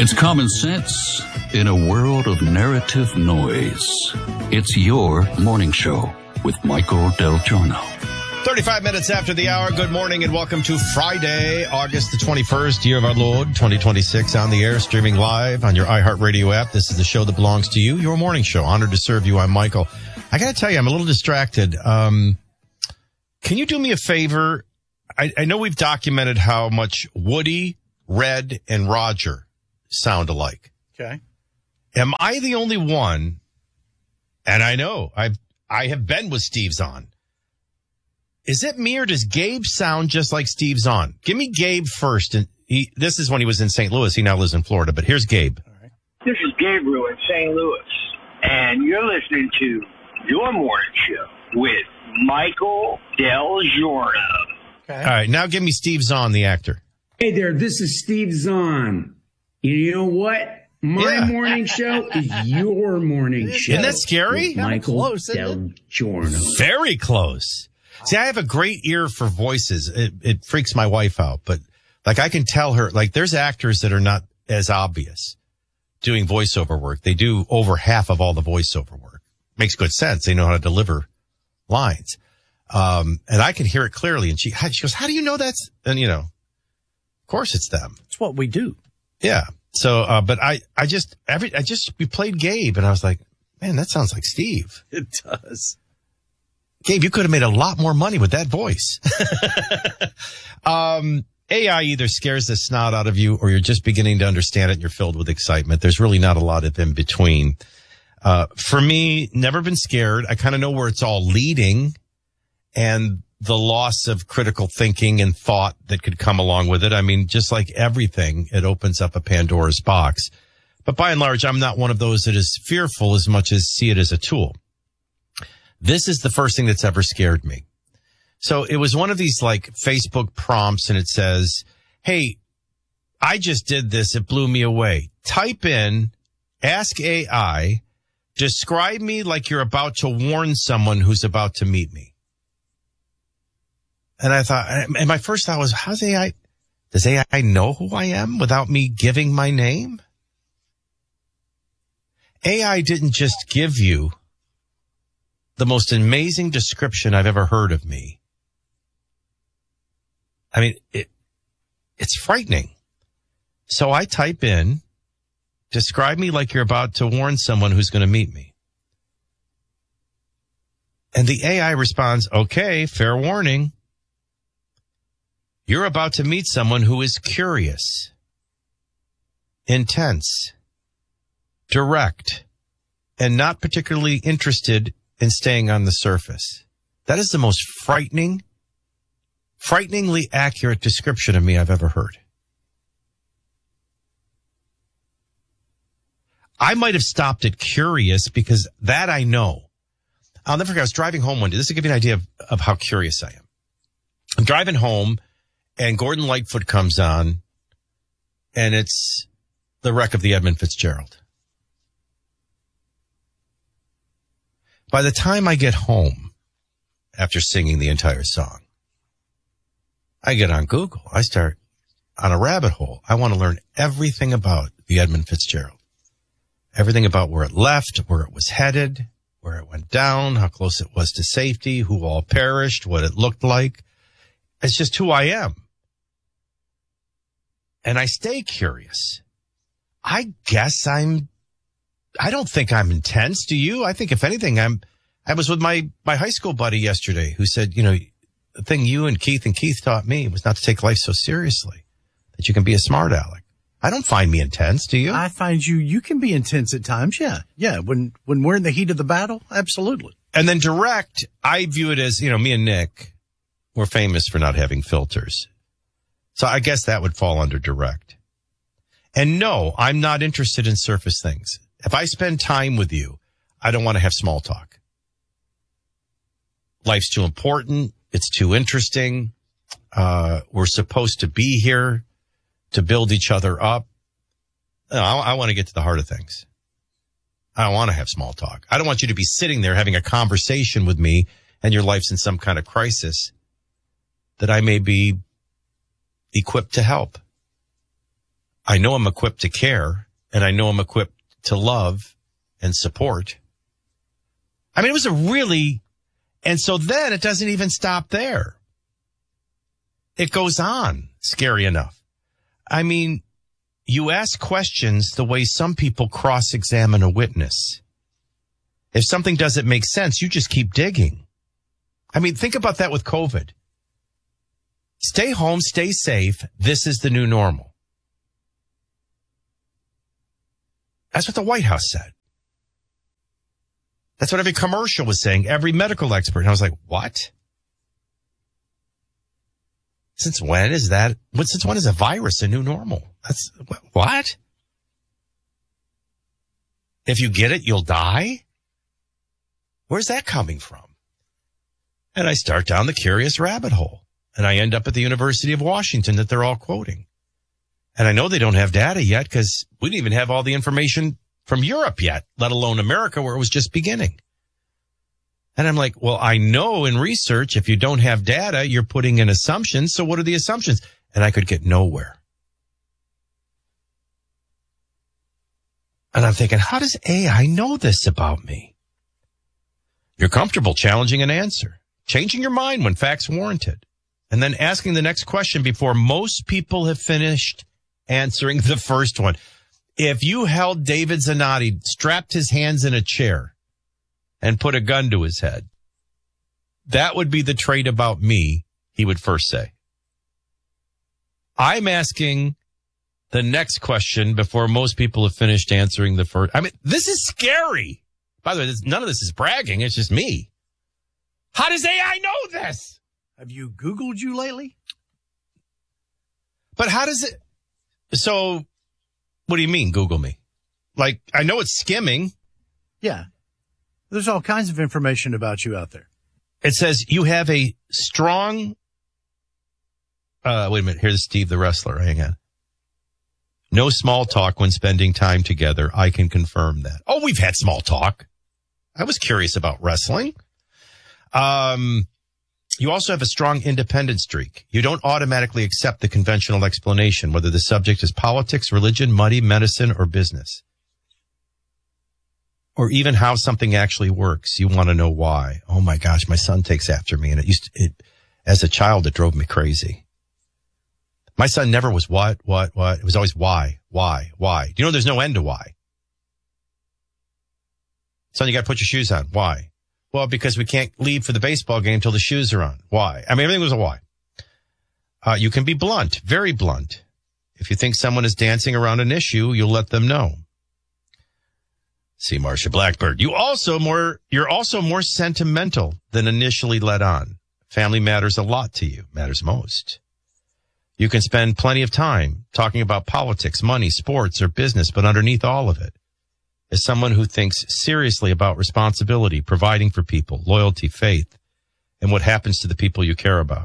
It's common sense in a world of narrative noise. It's your morning show with Michael Del Giorno. 35 minutes after the hour. Good morning and welcome to Friday, August the 21st, year of our Lord, 2026, on the air, streaming live on your iHeartRadio app. This is the show that belongs to you, your morning show. Honored to serve you. I'm Michael. I got to tell you, I'm a little distracted. Can you do me a favor? I know we've documented how much Woody, Red, and Roger sound alike. Okay. Am I the only one? And I know I have been with Steve Zahn. Is it me or does Gabe sound just like Steve Zahn? Give me Gabe first. And this is when he was in St. Louis. He now lives in Florida, but here's Gabe. All right. This is Gabriel in St. Louis, and you're listening to your morning show with Michael Del Giorno. Okay. All right, now give me Steve Zahn, the actor. Hey there, this is Steve Zahn. You know what? My morning show is your morning show. Isn't that scary? Michael close, Del Giorno. Very close. See, I have a great ear for voices. It freaks my wife out, but like I can tell her, like there's actors that are not as obvious doing voiceover work. They do over half of all the voiceover work. Makes good sense. They know how to deliver lines. And I can hear it clearly. And she goes, how do you know that's, and you know, of course it's them. It's what we do. Yeah. So, but we played Gabe and I was like, man, that sounds like Steve. It does. Gabe, you could have made a lot more money with that voice. AI either scares the snot out of you or you're just beginning to understand it and you're filled with excitement. There's really not a lot of in between. For me, never been scared. I kind of know where it's all leading and the loss of critical thinking and thought that could come along with it. I mean, just like everything, it opens up a Pandora's box. But by and large, I'm not one of those that is fearful as much as see it as a tool. This is the first thing that's ever scared me. So it was one of these like Facebook prompts and it says, hey, I just did this. It blew me away. Type in, ask AI, describe me like you're about to warn someone who's about to meet me. And I thought, and my first thought was, does AI know who I am without me giving my name? AI didn't just give you the most amazing description I've ever heard of me. I mean, it's frightening. So I type in, describe me like you're about to warn someone who's going to meet me. And the AI responds, okay, fair warning. You're about to meet someone who is curious, intense, direct, and not particularly interested in staying on the surface. That is the most frighteningly accurate description of me I've ever heard. I might have stopped at curious because that I know. I'll never forget, I was driving home one day. This will give you an idea of how curious I am. I'm driving home and Gordon Lightfoot comes on and it's the wreck of the Edmund Fitzgerald. By the time I get home, after singing the entire song, I get on Google. I start on a rabbit hole. I want to learn everything about the Edmund Fitzgerald. Everything about where it left, where it was headed, where it went down, how close it was to safety, who all perished, what it looked like. It's just who I am. And I stay curious. I guess I don't think I'm intense. Do you? I think if anything, I was with my high school buddy yesterday who said, you know, the thing you and Keith taught me was not to take life so seriously, that you can be a smart aleck. I don't find me intense. Do you? I find you can be intense at times. Yeah. Yeah. When we're in the heat of the battle. Absolutely. And then direct, I view it as, you know, me and Nick, we're famous for not having filters. So I guess that would fall under direct. And no, I'm not interested in surface things. If I spend time with you, I don't want to have small talk. Life's too important. It's too interesting. We're supposed to be here to build each other up. No, I want to get to the heart of things. I don't want to have small talk. I don't want you to be sitting there having a conversation with me and your life's in some kind of crisis that I may be equipped to help. I know I'm equipped to care, and I know I'm equipped to love and support. I mean, it was and so then it doesn't even stop there. It goes on, scary enough. I mean, you ask questions the way some people cross-examine a witness. If something doesn't make sense, you just keep digging. I mean, think about that with COVID. Stay home, stay safe. This is the new normal. That's what the White House said. That's what every commercial was saying, every medical expert. And I was like, what? Since when is that? Since when is a virus a new normal? That's what? If you get it, you'll die? Where's that coming from? And I start down the curious rabbit hole. And I end up at the University of Washington that they're all quoting. And I know they don't have data yet because we didn't even have all the information from Europe yet, let alone America, where it was just beginning. And I'm like, well, I know in research, if you don't have data, you're putting in assumptions. So what are the assumptions? And I could get nowhere. And I'm thinking, how does AI know this about me? You're comfortable challenging an answer, changing your mind when facts warranted, and then asking the next question before most people have finished answering the first one. If you held David Zanotti, strapped his hands in a chair, and put a gun to his head, that would be the trait about me, he would first say. I'm asking the next question before most people have finished answering the first. I mean, this is scary. By the way, none of this is bragging. It's just me. How does AI know this? Have you Googled you lately? But how does it? So what do you mean, Google me? Like, I know it's skimming. Yeah. There's all kinds of information about you out there. It says you have a strong, wait a minute. Here's Steve the wrestler. Hang on. No small talk when spending time together. I can confirm that. Oh, we've had small talk. I was curious about wrestling. You also have a strong independent streak. You don't automatically accept the conventional explanation, whether the subject is politics, religion, money, medicine, or business. Or even how something actually works. You want to know why. Oh my gosh, my son takes after me. And as a child, it drove me crazy. My son never was what? It was always why. Do you know there's no end to why? Son, you got to put your shoes on. Why? Well, because we can't leave for the baseball game till the shoes are on. Why? I mean, everything was a why. You can be blunt, very blunt. If you think someone is dancing around an issue, you'll let them know. See Marsha Blackbird. You're also more sentimental than initially let on. Family matters a lot to you, matters most. You can spend plenty of time talking about politics, money, sports, or business, but underneath all of it is someone who thinks seriously about responsibility, providing for people, loyalty, faith, and what happens to the people you care about.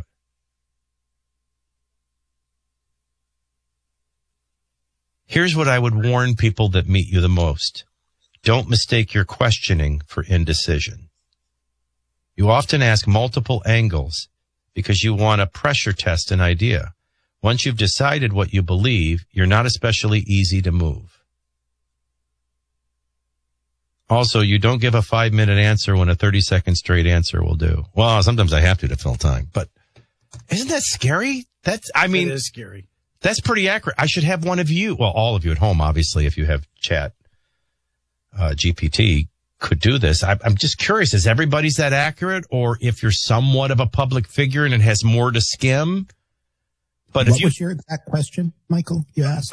Here's what I would warn people that meet you the most. Don't mistake your questioning for indecision. You often ask multiple angles because you want to pressure test an idea. Once you've decided what you believe, you're not especially easy to move. Also, you don't give a 5-minute answer when a 30-second straight answer will do. Well, sometimes I have to fill time, but isn't that scary? It is scary. That's pretty accurate. I should have one of you, well, all of you at home, obviously, if you have chat. GPT could do this. I'm just curious, is everybody's that accurate? Or if you're somewhat of a public figure and it has more to skim? But what was your exact question, Michael, you asked?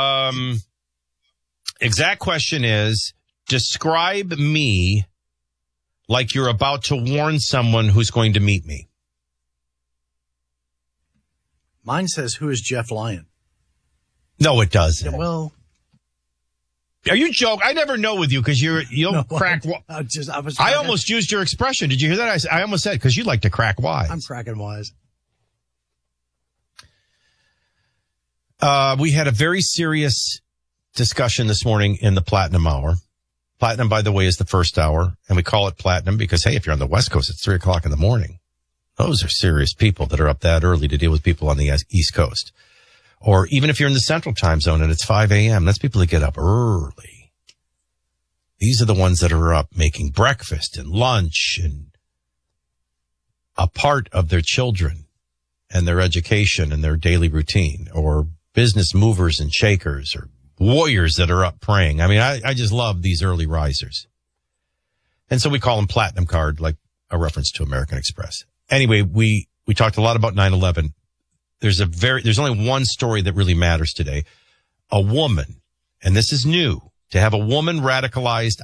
Exact question is, describe me like you're about to warn someone who's going to meet me. Mine says, who is Jeff Lyon? No, it doesn't. Yeah, well... Are you joking? I never know with you because you'll crack. I almost used your expression. Did you hear that? I almost said because you like to crack wise. I'm cracking wise. We had a very serious discussion this morning in the Platinum Hour. Platinum, by the way, is the first hour, and we call it Platinum because, hey, if you're on the West Coast, it's 3:00 in the morning. Those are serious people that are up that early to deal with people on the East Coast. Or even if you're in the central time zone and it's 5 a.m., that's people that get up early. These are the ones that are up making breakfast and lunch and a part of their children and their education and their daily routine, or business movers and shakers, or warriors that are up praying. I mean, I just love these early risers. And so we call them platinum card, like a reference to American Express. Anyway, we talked a lot about 9/11. There's only one story that really matters today. A woman, and this is new, to have a woman radicalized